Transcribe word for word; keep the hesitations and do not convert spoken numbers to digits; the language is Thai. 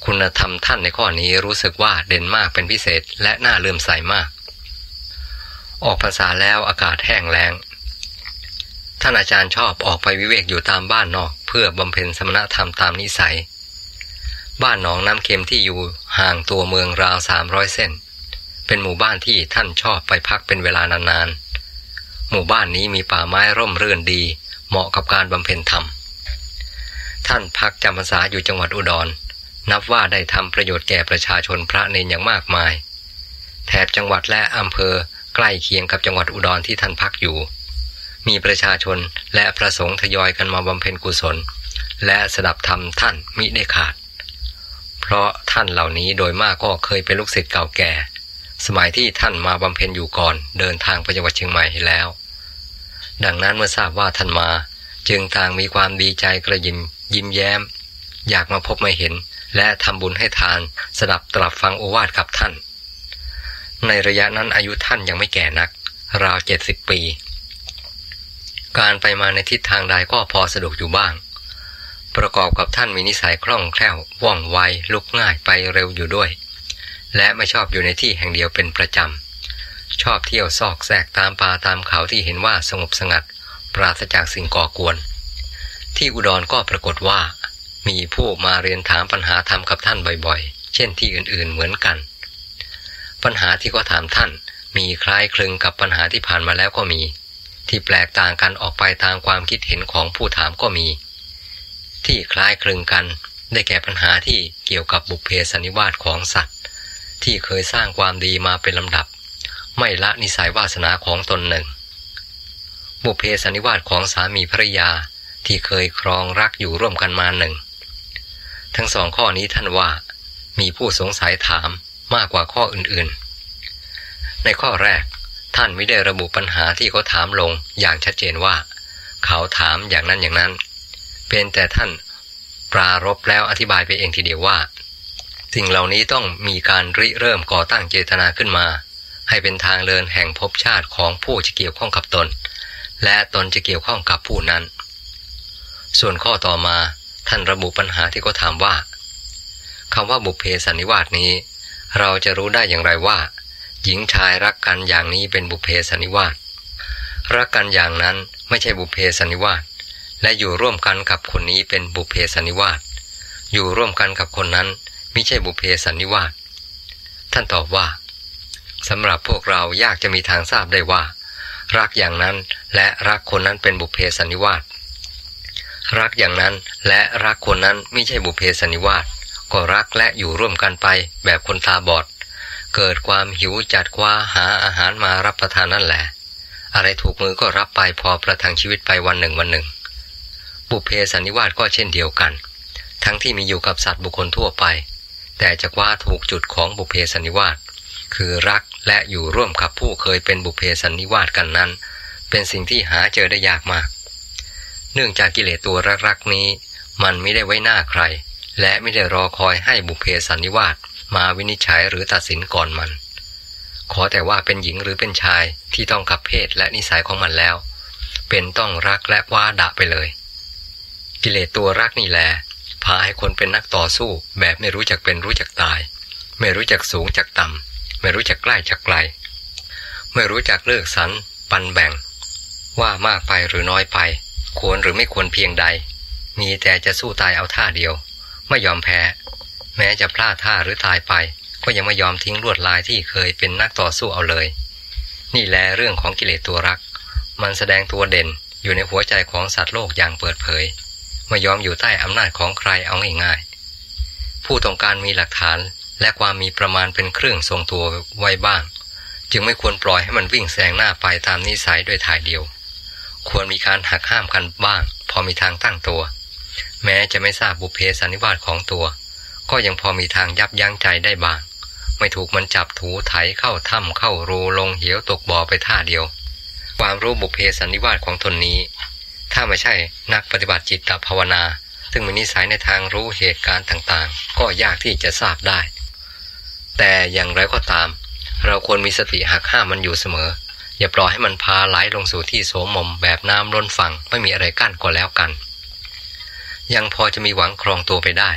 คุณธรรมท่านในข้อนี้รู้สึกว่าเด่นมากเป็นพิเศษและน่าเลื่อมใสมากออกพรรษาแล้วอากาศแห้งแล้งท่านอาจารย์ชอบออกไปวิเวกอยู่ตามบ้านนอกเพื่อบำเพ็ญสมณธรรมตามนิสัยบ้านหนองน้ำเค็มที่อยู่ห่างตัวเมืองราวสามร้อยเส้นเป็นหมู่บ้านที่ท่านชอบไปพักเป็นเวลานานๆหมู่บ้านนี้มีป่าไม้ร่มรื่นดีเหมาะกับการบำเพ็ญธรรมท่านพักจำพรรษาอยู่จังหวัดอุดรนับว่าได้ทำประโยชน์แก่ประชาชนพระเนรอย่างมากมายแถบจังหวัดและอำเภอใกล้เคียงกับจังหวัดอุดรที่ท่านพักอยู่มีประชาชนและพระสงฆ์ทยอยกันมาบำเพ็ญกุศลและสดับธรรมท่านมิได้ขาดเพราะท่านเหล่านี้โดยมากก็เคยเป็นลูกศิษย์เก่าแก่สมัยที่ท่านมาบำเพ็ญอยู่ก่อนเดินทางไปจังหวัดเชียงใหม่แล้วดังนั้นเมื่อทราบว่าท่านมาจึงต่างมีความดีใจกระยิมยิ้มแย้มอยากมาพบมาเห็นและทำบุญให้ทานสดับตรับฟังโอวาทกับท่านในระยะนั้นอายุท่านยังไม่แก่นักราวเจ็ดสิบปีการไปมาในทิศทางใดก็พอสะดวกอยู่บ้างประกอบกับท่านมีนิสัยคล่องแคล่วว่องไวลุกง่ายไปเร็วอยู่ด้วยและไม่ชอบอยู่ในที่แห่งเดียวเป็นประจำชอบเที่ยวซอกแซกตามป่าตามเขาที่เห็นว่าสงบสงัดปราศจากสิ่งก่อกวนที่อุดรก็ปรากฏว่ามีผู้มาเรียนถามปัญหาธรรมกับท่านบ่อยๆเช่นที่อื่นๆเหมือนกันปัญหาที่ก็ถามท่านมีคล้ายคลึงกับปัญหาที่ผ่านมาแล้วก็มีที่แปลกต่างกันออกไปตามความคิดเห็นของผู้ถามก็มีที่คล้ายคลึงกันได้แก่ปัญหาที่เกี่ยวกับบุพเพสันนิวาสของสัตว์ที่เคยสร้างความดีมาเป็นลำดับไม่ละนิสัยวาสนาของตนหนึ่งบุพเพสันนิวาสของสามีภรรยาที่เคยครองรักอยู่ร่วมกันมาหนึ่งทั้งสองข้อนี้ท่านว่ามีผู้สงสัยถามมากกว่าข้ออื่นๆในข้อแรกท่านไม่ได้ระบุปัญหาที่เขาถามลงอย่างชัดเจนว่าเขาถามอย่างนั้นอย่างนั้นเป็นแต่ท่านปรารภแล้วอธิบายไปเองทีเดียวว่าสิ่งเหล่านี้ต้องมีการริเริ่มก่อตั้งเจตนาขึ้นมาให้เป็นทางเดินแห่งภพชาติของผู้จะเกี่ยวข้องกับตนและตนจะเกี่ยวข้องกับผู้นั้นส่วนข้อต่อมาท่านระบุปัญหาที่เขาถามว่าคำว่าบุพเพสันนิวาสนี้เราจะรู้ได้อย่างไรว่าหญิงชายรักกันอย่างนี้เป็นบุพเพสันนิวาสรักกันอย่างนั้นไม่ใช่บุพเพสันนิวาสและอยู่ร่วมกันกับคนนี้เป็นบุพเพสันนิวาสอยู่ร่วมกันกับคนนั้นไม่ใช่บุพเพสันนิวาสท่านตอบว่าสำหรับพวกเรายากจะมีทางทราบได้ว่ารักอย่างนั้นและรักคนนั้นเป็นบุพเพสันนิวาสรักอย่างนั้นและรักคนนั้นไม่ใช่บุพเพสันนิวาสก็รักและอยู่ร่วมกันไปแบบคนตาบอดเกิดความหิวจัดคว้าหาอาหารมารับประทานนั่นแหละอะไรถูกมือก็รับไปพอประทังชีวิตไปวันหนึ่งวันหนึ่งบุพเพสันนิวาสก็เช่นเดียวกันทั้งที่มีอยู่กับสัตว์บุคคลทั่วไปแต่จะคว้าถูกจุดของบุพเพสันนิวาสคือรักและอยู่ร่วมกับผู้เคยเป็นบุพเพสันนิวาสกันนั้นเป็นสิ่งที่หาเจอได้ยากมากเนื่องจากกิเลสตัวรักๆนี้มันไม่ได้ไว้หน้าใครและไม่ได้รอคอยให้บุพเพสันนิวาสมาวินิจฉัยหรือตัดสินก่อนมันขอแต่ว่าเป็นหญิงหรือเป็นชายที่ต้องกับเพศและนิสัยของมันแล้วเป็นต้องรักและคว้าดะไปเลยกิเลสตัวรักนี่แหละพาให้คนเป็นนักต่อสู้แบบไม่รู้จักเป็นรู้จักตายไม่รู้จักสูงจักต่ำไม่รู้จักใกล้จักไกลไม่รู้จักเลือกสรรปันแบ่งว่ามากไปหรือน้อยไปควรหรือไม่ควรเพียงใดมีแต่จะสู้ตายเอาท่าเดียวไม่ยอมแพ้แม้จะพลาดท่าหรือตายไปก็ยังไม่ยอมทิ้งลวดลายที่เคยเป็นนักต่อสู้เอาเลยนี่แลเรื่องของกิเลสตัวรักมันแสดงตัวเด่นอยู่ในหัวใจของสัตว์โลกอย่างเปิดเผยไม่ยอมอยู่ใต้อำนาจของใครเอาง่ายๆผู้ต้องการมีหลักฐานและความมีประมาณเป็นเครื่องทรงตัวไว้บ้างจึงไม่ควรปล่อยให้มันวิ่งแซงหน้าไปตามนิสัยด้วยถ่ายเดียวควรมีการหักห้ามกันบ้างพอมีทางตั้งตัวแม้จะไม่ทราบบุพเพสันนิวาสของตัวก็ยังพอมีทางยับยั้งใจได้บ้างไม่ถูกมันจับถูไถเข้าถ้ำเข้ารูลงเหวตกบ่อไปท่าเดียวความรู้บุพเพสันนิวาสของตนนี้ถ้าไม่ใช่นักปฏิบัติจิตภาวนาซึ่งมีนิสัยในทางรู้เหตุการณ์ต่างๆก็ยากที่จะทราบได้แต่อย่างไรก็ตามเราควรมีสติหักห้ามมันอยู่เสมออย่าปล่อยให้มันพาไหลลงสู่ที่โสมมแบบน้ำล้นฝั่งไม่มีอะไรกั้นก็แล้วกันยังพอจะมีหวังครองตัวไปได้